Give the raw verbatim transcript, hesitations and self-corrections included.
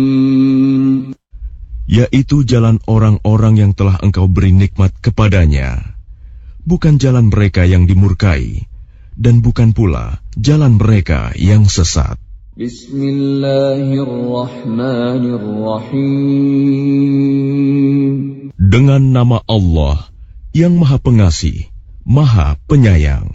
yaitu jalan orang-orang yang telah Engkau beri nikmat kepadanya, bukan jalan mereka yang dimurkai, dan bukan pula jalan mereka yang sesat. Bismillahirrahmanirrahim. Dengan nama Allah yang Maha Pengasih, Maha Penyayang.